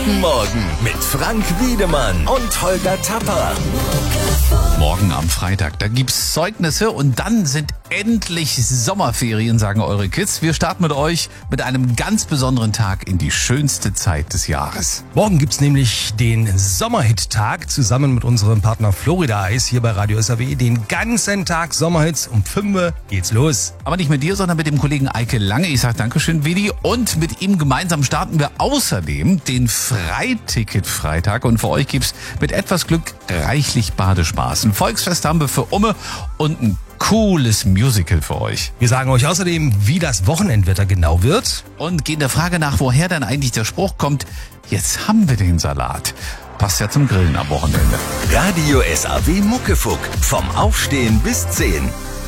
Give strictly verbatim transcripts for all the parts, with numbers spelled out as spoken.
Guten Morgen mit Frank Wiedemann und Holger Tapper. Morgen am Freitag, da gibt's Zeugnisse und dann sind endlich Sommerferien, sagen eure Kids. Wir starten mit euch mit einem ganz besonderen Tag in die schönste Zeit des Jahres. Morgen gibt's nämlich den Sommerhit-Tag zusammen mit unserem Partner Florida Eis hier bei Radio S A W. Den ganzen Tag Sommerhits, um fünf Uhr geht's los. Aber nicht mit dir, sondern mit dem Kollegen Eike Lange. Ich sag Dankeschön, Vidi. Und mit ihm gemeinsam starten wir außerdem den Freiticket-Freitag. Und für euch gibt's mit etwas Glück reichlich Badespaß. Ein Volksfest haben wir für Umme und ein cooles Musical für euch. Wir sagen euch außerdem, wie das Wochenendwetter genau wird. Und gehen der Frage nach, woher dann eigentlich der Spruch kommt, jetzt haben wir den Salat. Passt ja zum Grillen am Wochenende. Radio S A W Muckefuck. Vom Aufstehen bis zehn.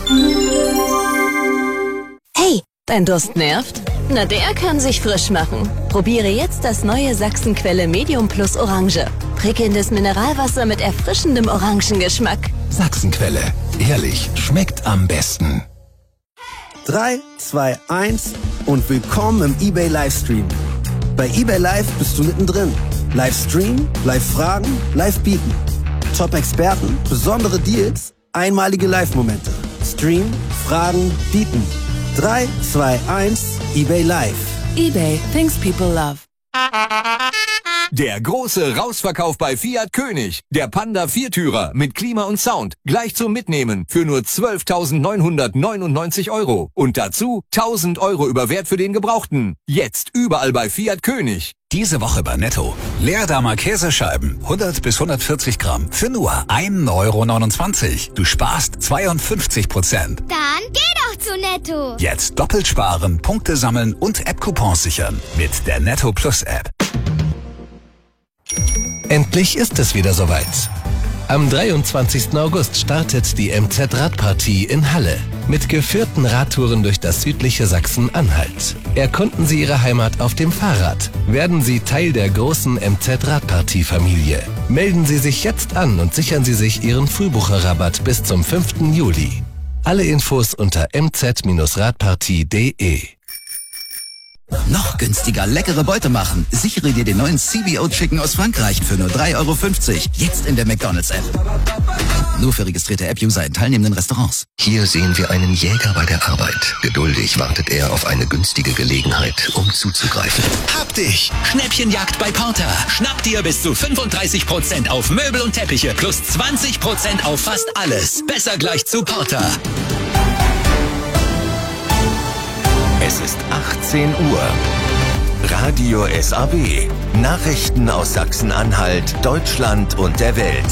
Hey, dein Durst nervt? Na, der kann sich frisch machen. Probiere jetzt das neue Sachsenquelle Medium Plus Orange. Prickelndes Mineralwasser mit erfrischendem Orangengeschmack. Sachsenquelle. Ehrlich, schmeckt am besten. drei, zwei, eins und willkommen im eBay Livestream. Bei eBay Live bist du mittendrin. Livestream, Live-Fragen, Live-Bieten. Top-Experten, besondere Deals, einmalige Live-Momente. Stream, Fragen, Bieten. drei, zwei, eins, eBay Live. eBay, things people love. Der große Rausverkauf bei Fiat König. Der Panda Viertürer mit Klima und Sound. Gleich zum Mitnehmen für nur zwölftausendneunhundertneunundneunzig Euro. Und dazu tausend Euro über Wert für den Gebrauchten. Jetzt überall bei Fiat König. Diese Woche bei Netto. Leerdammer Käsescheiben, hundert bis hundertvierzig Gramm, für nur ein Euro neunundzwanzig. Du sparst zweiundfünfzig Prozent. Dann geh doch zu Netto. Jetzt doppelt sparen, Punkte sammeln und App-Coupons sichern. Mit der Netto Plus App. Endlich ist es wieder soweit. Am dreiundzwanzigsten August startet die M Z-Radpartie in Halle mit geführten Radtouren durch das südliche Sachsen-Anhalt. Erkunden Sie Ihre Heimat auf dem Fahrrad. Werden Sie Teil der großen M Z-Radpartie-Familie. Melden Sie sich jetzt an und sichern Sie sich Ihren Frühbucherrabatt bis zum fünften Juli. Alle Infos unter m z radpartie punkt de. Noch günstiger leckere Beute machen. Sichere dir den neuen C B O Chicken aus Frankreich für nur drei Euro fünfzig. Jetzt in der McDonald's-App. Nur für registrierte App-User in teilnehmenden Restaurants. Hier sehen wir einen Jäger bei der Arbeit. Geduldig wartet er auf eine günstige Gelegenheit, um zuzugreifen. Hab dich! Schnäppchenjagd bei Porter. Schnapp dir bis zu fünfunddreißig Prozent auf Möbel und Teppiche plus zwanzig Prozent auf fast alles. Besser gleich zu Porter. Es ist achtzehn Uhr. Radio S A W. Nachrichten aus Sachsen-Anhalt, Deutschland und der Welt.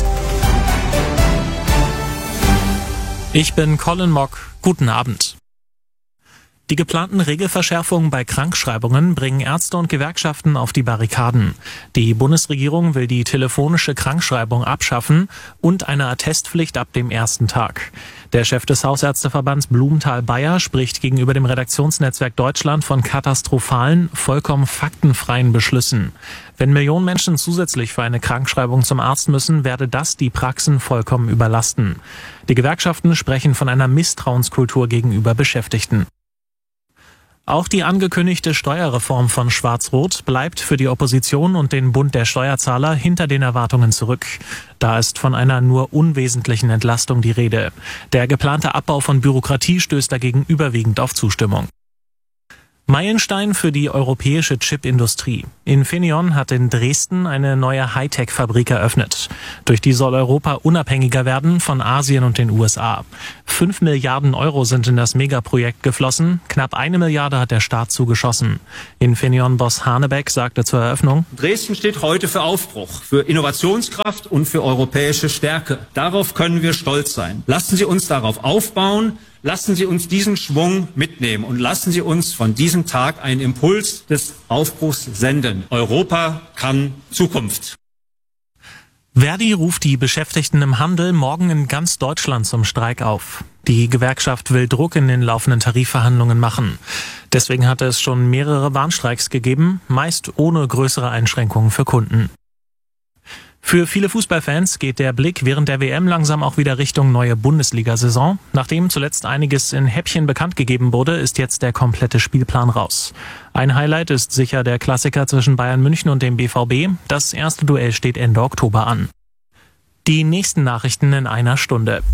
Ich bin Colin Mock. Guten Abend. Die geplanten Regelverschärfungen bei Krankschreibungen bringen Ärzte und Gewerkschaften auf die Barrikaden. Die Bundesregierung will die telefonische Krankschreibung abschaffen und eine Attestpflicht ab dem ersten Tag. Der Chef des Hausärzteverbands Blumenthal-Bayer spricht gegenüber dem Redaktionsnetzwerk Deutschland von katastrophalen, vollkommen faktenfreien Beschlüssen. Wenn Millionen Menschen zusätzlich für eine Krankschreibung zum Arzt müssen, werde das die Praxen vollkommen überlasten. Die Gewerkschaften sprechen von einer Misstrauenskultur gegenüber Beschäftigten. Auch die angekündigte Steuerreform von Schwarz-Rot bleibt für die Opposition und den Bund der Steuerzahler hinter den Erwartungen zurück. Da ist von einer nur unwesentlichen Entlastung die Rede. Der geplante Abbau von Bürokratie stößt dagegen überwiegend auf Zustimmung. Meilenstein für die europäische Chipindustrie. Infineon hat in Dresden eine neue Hightech-Fabrik eröffnet. Durch die soll Europa unabhängiger werden von Asien und den U S A. Fünf Milliarden Euro sind in das Megaprojekt geflossen. Knapp eine Milliarde hat der Staat zugeschossen. Infineon-Boss Hanebeck sagte zur Eröffnung: Dresden steht heute für Aufbruch, für Innovationskraft und für europäische Stärke. Darauf können wir stolz sein. Lassen Sie uns darauf aufbauen. Lassen Sie uns diesen Schwung mitnehmen und lassen Sie uns von diesem Tag einen Impuls des Aufbruchs senden. Europa kann Zukunft. Verdi ruft die Beschäftigten im Handel morgen in ganz Deutschland zum Streik auf. Die Gewerkschaft will Druck in den laufenden Tarifverhandlungen machen. Deswegen hatte es schon mehrere Warnstreiks gegeben, meist ohne größere Einschränkungen für Kunden. Für viele Fußballfans geht der Blick während der W M langsam auch wieder Richtung neue Bundesliga-Saison. Nachdem zuletzt einiges in Häppchen bekannt gegeben wurde, ist jetzt der komplette Spielplan raus. Ein Highlight ist sicher der Klassiker zwischen Bayern München und dem B V B. Das erste Duell steht Ende Oktober an. Die nächsten Nachrichten in einer Stunde.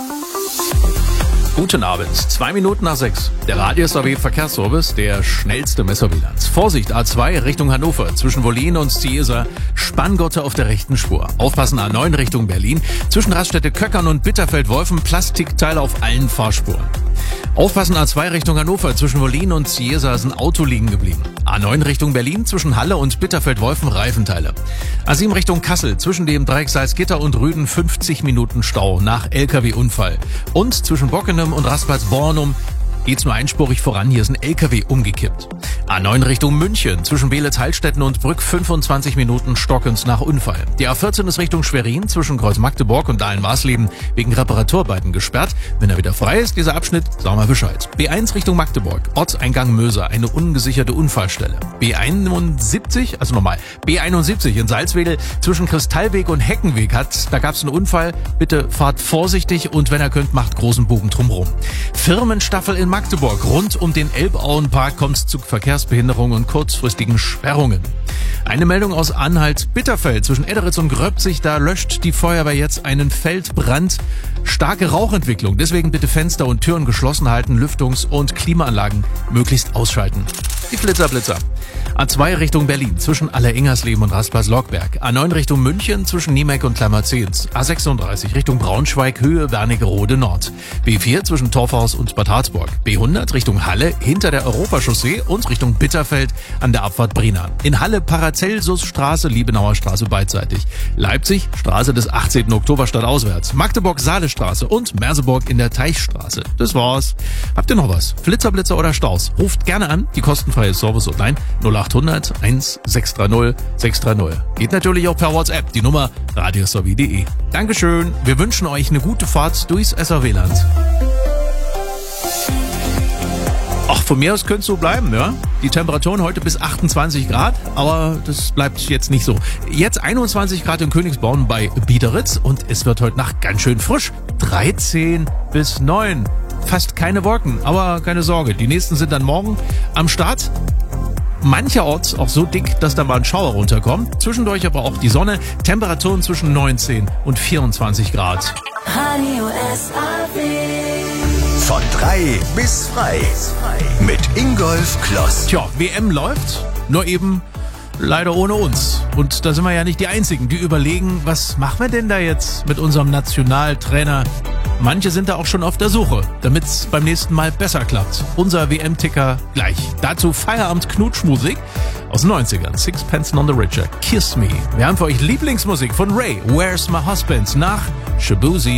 Guten Abend, zwei Minuten nach sechs. Der Radio S A W Verkehrsservice, der schnellste Messerbilanz. Vorsicht, A zwei Richtung Hannover, zwischen Wollin und Ciesa, Spanngurte auf der rechten Spur. Aufpassen, A neun Richtung Berlin, zwischen Raststätte Köckern und Bitterfeld-Wolfen, Plastikteile auf allen Fahrspuren. Aufpassen, A zwei Richtung Hannover, zwischen Wollin und Ciesa ist ein Auto liegen geblieben. A neun Richtung Berlin, zwischen Halle und Bitterfeld-Wolfen, Reifenteile. A sieben Richtung Kassel, zwischen dem Dreieck Salzgitter und Rüden fünfzig Minuten Stau nach L K W-Unfall. Und zwischen Bockenem und Raspatz-Bornum geht's nur einspurig voran, hier ist ein L K W umgekippt. A neun Richtung München, zwischen Beelitz-Heilstätten und Brück fünfundzwanzig Minuten stockend nach Unfall. Die A vierzehn ist Richtung Schwerin, zwischen Kreuz Magdeburg und Dahlen-Marsleben wegen Reparaturarbeiten gesperrt. Wenn er wieder frei ist, dieser Abschnitt, sag mal Bescheid. B eins Richtung Magdeburg, Ortseingang Möser, eine ungesicherte Unfallstelle. B einundsiebzig, also nochmal, B einundsiebzig in Salzwedel, zwischen Kristallweg und Heckenweg hat, da gab's einen Unfall. Bitte fahrt vorsichtig und wenn ihr könnt, macht großen Bogen drumherum. Firmenstaffel in Magdeburg, rund um den Elbauenpark kommt's zu Verkehrsbehinderungen und kurzfristigen Sperrungen. Eine Meldung aus Anhalt-Bitterfeld zwischen Ederitz und Gröbzig, da löscht die Feuerwehr jetzt einen Feldbrand. Starke Rauchentwicklung, deswegen bitte Fenster und Türen geschlossen halten, Lüftungs- und Klimaanlagen möglichst ausschalten. Die Flitzer, Blitzer. A zwei Richtung Berlin, zwischen Aller-Ingersleben und Raspers-Lockberg. A neun Richtung München, zwischen Niemek und Klammerzehns. A sechsunddreißig Richtung Braunschweig, Höhe Wernigerode Nord. B vier zwischen Torfhaus und Bad Harzburg. B hundert Richtung Halle, hinter der Europachaussee und Richtung Bitterfeld an der Abfahrt Brennan. In Halle Paracelsusstraße, Liebenauer Straße beidseitig. Leipzig, Straße des achtzehnten Oktober stadtauswärts. Magdeburg, Saalestraße und Merseburg in der Teichstraße. Das war's. Habt ihr noch was? Flitzer, Blitzer oder Staus? Ruft gerne an, die kostenfreie Service-Hotline null achthundert eins sechs drei null sechs drei null. Geht natürlich auch per WhatsApp, die Nummer radio s a w punkt de. Dankeschön, wir wünschen euch eine gute Fahrt durchs S A W-Land. Ach, von mir aus könnt's so bleiben, ja? Die Temperaturen heute bis achtundzwanzig Grad, aber das bleibt jetzt nicht so. Jetzt einundzwanzig Grad in Königsborn bei Biederitz und es wird heute Nacht ganz schön frisch. dreizehn bis neun. Fast keine Wolken, aber keine Sorge, die nächsten sind dann morgen am Start. Mancherorts auch so dick, dass da mal ein Schauer runterkommt. Zwischendurch aber auch die Sonne. Temperaturen zwischen neunzehn und vierundzwanzig Grad. Radio S A W. Von drei bis frei. Mit Ingolf Kloss. Tja, W M läuft, nur eben leider ohne uns. Und da sind wir ja nicht die Einzigen, die überlegen, was machen wir denn da jetzt mit unserem Nationaltrainer? Manche sind da auch schon auf der Suche, damit es beim nächsten Mal besser klappt. Unser W M-Ticker gleich. Dazu Feierabend-Knutschmusik aus den neunzigern. Sixpence None the Richer, Kiss Me. Wir haben für euch Lieblingsmusik von Ray, Where's My Husband, nach Shabuzi.